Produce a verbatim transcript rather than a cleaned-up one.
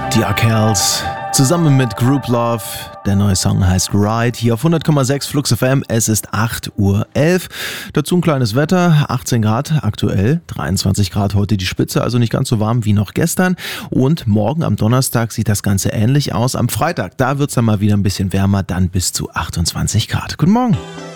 Die Arkells zusammen mit Group Love. Der neue Song heißt Ride. Hier auf hundert Komma sechs Flux F M. Es ist acht Uhr elf. Dazu ein kleines Wetter. achtzehn Grad aktuell. dreiundzwanzig Grad heute die Spitze. Also nicht ganz so warm wie noch gestern. Und morgen am Donnerstag sieht das Ganze ähnlich aus. Am Freitag, da wird es dann mal wieder ein bisschen wärmer. Dann bis zu achtundzwanzig Grad. Guten Morgen.